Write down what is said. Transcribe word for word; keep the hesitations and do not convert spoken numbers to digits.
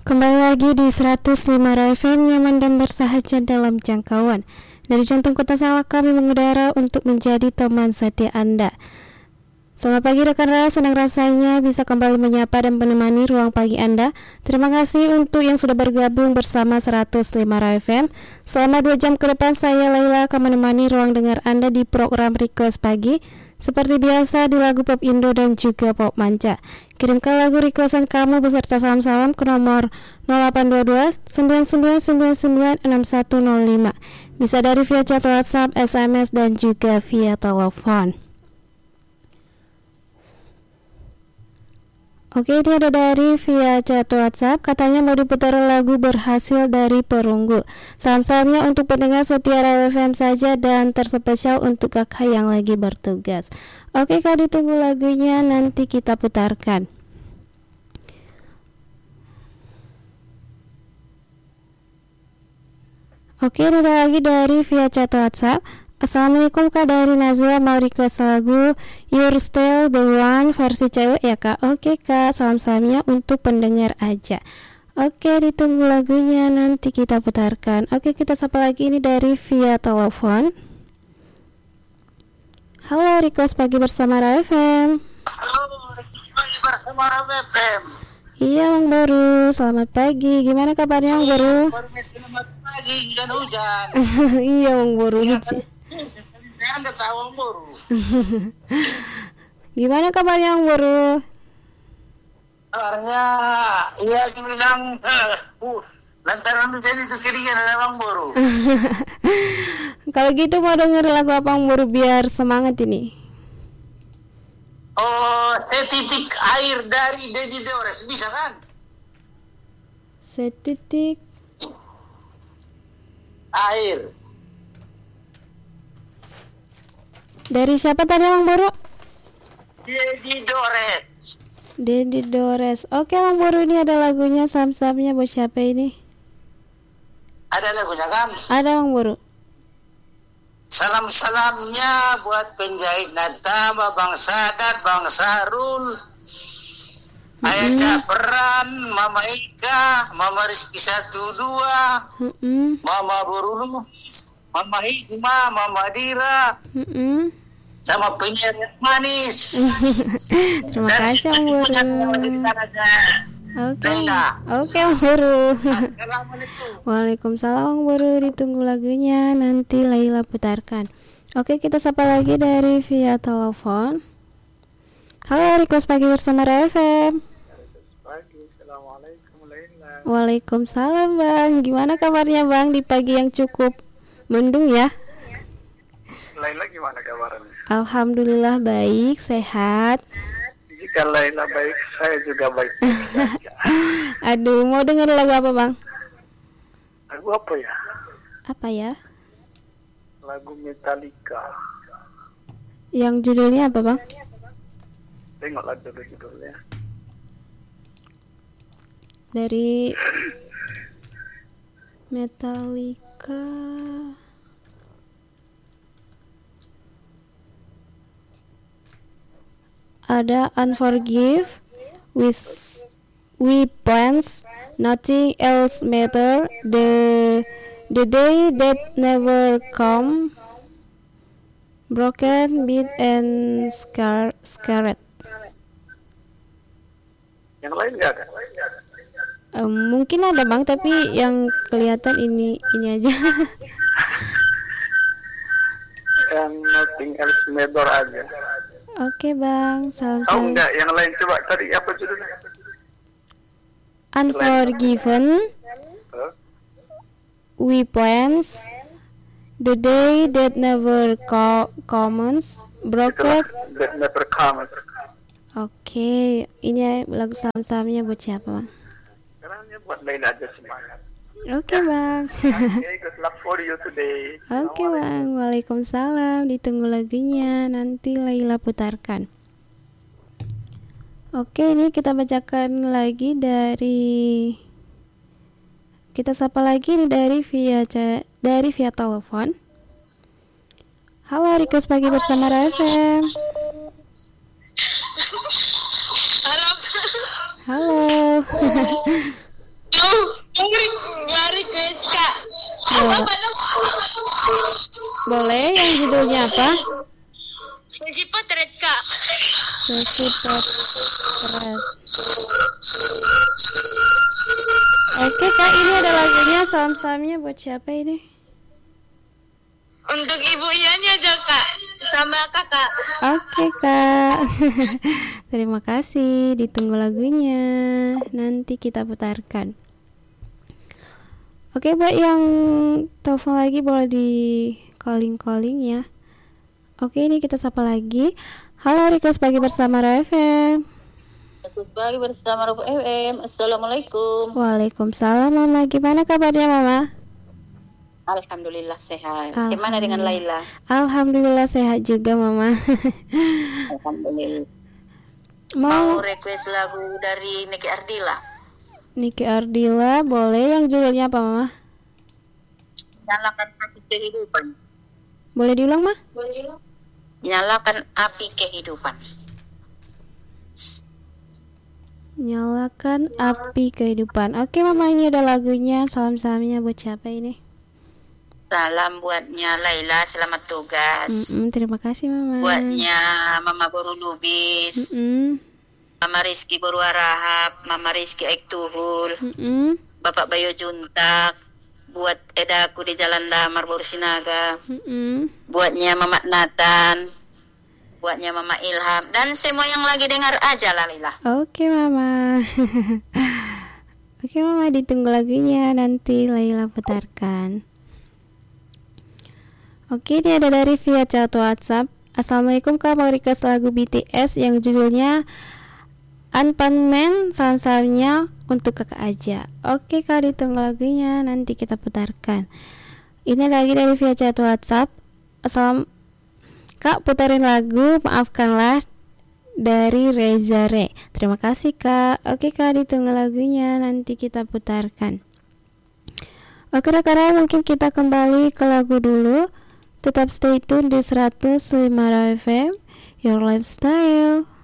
Kembali lagi di seratus lima F M, nyaman dan bersahaja dalam jangkauan. Dari jantung kota Sarawak kami mengudara untuk menjadi teman setia Anda. Selamat pagi rekan-rekan, senang rasanya bisa kembali menyapa dan menemani ruang pagi Anda. Terima kasih untuk yang sudah bergabung bersama seratus lima F M. Selama dua jam ke depan saya Laila akan menemani ruang dengar Anda di program Request Pagi. Seperti biasa di lagu pop Indo dan juga pop manca. Kirimkan lagu requestan kamu beserta salam-salam ke nomor nol delapan dua dua sembilan sembilan sembilan sembilan enam satu nol lima. Bisa dari via chat WhatsApp, S M S dan juga via telepon. Oke, ini ada dari via chat WhatsApp. Katanya mau diputar lagu Berhasil dari Perunggu. Salam-salamnya untuk pendengar setia Radio F M saja dan terspesial untuk kakak yang lagi bertugas. Oke kak, ditunggu lagunya, nanti kita putarkan. Oke, ini ada lagi dari via chat WhatsApp. Assalamualaikum kak, dari Nazwa, mau request lagu You're Still The One versi cewek ya kak. Oke kak, salam-salamnya untuk pendengar aja. Oke, ditunggu lagunya, nanti kita putarkan. Oke, kita sapa lagi ini dari via telepon. Halo, request pagi bersama R A F M. Halo, request pagi bersama R A F M. Iya Bang Boru, selamat pagi. Gimana kabarnya Bang Boru? Selamat pagi, hujan-hujan. Iya Bang Boru. Iya, saya nggak tahu Bang Boru. Gimana kabarnya Bang Boru? Kabarnya, iya dibilang, uh, lantaran hujan itu keringan ada Bang Boru. Kalau gitu mau denger lagu apa Bang Boru biar semangat ini? Oh, setitik air dari Dedi Dores, bisa kan? Setitik air. Dari siapa tadi Bang Boru? Dedi Dores. Dedi Dores. Oke Bang Boru, ini ada lagunya, sam-samnya buat siapa ini? Ada lagunya kan? Ada Bang Boru. Salam-salamnya buat penjahit Natama, Bang Sadat, Bang Sarul, mm-hmm. Ayah Caperan, Mama Ika, Mama Rizky satu dua, mm-hmm. Mama Borulu, Mama Hikmah, Mama Dira, mm-hmm. sama penyiar manis. Terima kasih Bang Boru. Oke, okay. Oke okay, Bang Boru. Assalamualaikum. Waalaikumsalam Bang Boru, ditunggu lagunya, nanti Laila putarkan. Oke, kita sapa lagi dari via telepon. Halo, request pagi bersama R A F M. Pagi, Assalamualaikum Laila. Waalaikumsalam Bang, gimana kabarnya Bang di pagi yang cukup mendung ya? Laila gimana kabarnya? Alhamdulillah baik, sehat. Jika Laila baik, saya juga baik. Aduh, mau denger lagu apa Bang? Lagu apa ya? Apa ya? Lagu Metallica. Yang judulnya apa Bang? Tengoklah dulu judulnya. Dari Metallica. Ada Unforgive, with We Plans, Nothing Else Matter, The The Day That Never Come, Broken, Beat and Scar Scarred. Yang lain nggak ada? Um, mungkin ada Bang, tapi yang kelihatan ini ini aja. Yang Nothing Else Matter aja. Oke Bang, salam-salam. Oh enggak, yang lain coba tadi apa judulnya? Unforgiven, huh? We Plans, The Day That Never co- Comes, Broken. That Never Comes. Oke, ini lagu salam-salamnya buat siapa Bang? Sekarangnya buat Laila aja semangat. Oke Bang. Okay, good luck for you today. Oke Bang, waalaikumsalam. Ditunggu lagunya, nanti Laila putarkan. Oke, ini kita bacakan lagi dari, kita sapa lagi nih dari via dari via telepon. Halo, request pagi bersama R A F M. Halo. Halo. Halo, judulnya apa? Sesi potret Kak. Sesi potret. Oke Kak, ini ada lagunya. Salam-salamnya buat siapa ini? Untuk Ibu Ianya aja Kak, sama Kakak. Oke Kak. Terima kasih. Ditunggu lagunya. Nanti kita putarkan. Oke, buat yang telepon lagi boleh di calling-calling ya. Oke, ini kita sapa lagi. Halo, request pagi bersama Raw F M. Request pagi bersama Raw F M. Assalamualaikum. Waalaikumsalam Mama. Gimana kabarnya Mama? Alhamdulillah sehat. Gimana dengan Laila? Alhamdulillah sehat juga Mama. Alhamdulillah. Mau Mau request lagu dari Niki Ardila? Niki Ardila, boleh. Yang judulnya apa Mama? Nyalakan api kehidupan. Boleh diulang Mah? Nyalakan api kehidupan. Nyalakan api kehidupan. Oke Mama, ini ada lagunya. Salam-salamnya buat siapa ini? Salam buatnya Laila, selamat tugas. Mm-mm, terima kasih Mama. Buatnya Mama Boru Lubis, Mm-mm, Mama Rizky Boru Arahap, Mama Rizky Aiktuhul, mm-mm, Bapak Bayo Juntak, buat Edaku di Jalan Damar Boru Sinaga, mm-mm. buatnya Mama Nathan, buatnya Mama Ilham, dan semua yang lagi dengar aja lah Laila. Oke Mama. Oke Mama, ditunggu lagunya. Nanti Laila putarkan. Oke, ini ada dari via chat WhatsApp. Assalamualaikum Kak, mau request lagu B T S yang judulnya Unpunman. Salam-salamnya untuk kakak aja. Oke Kak, ditunggu lagunya. Nanti kita putarkan. Ini lagi dari via chat WhatsApp. Assalam Kak, putarin lagu Maafkanlah dari Reza Re. Terima kasih Kak. Oke Kak, ditunggu lagunya. Nanti kita putarkan. Oke rekan-rekan, mungkin kita kembali ke lagu dulu. Tetap stay tune di seratus lima Raw F M, Your Lifestyle.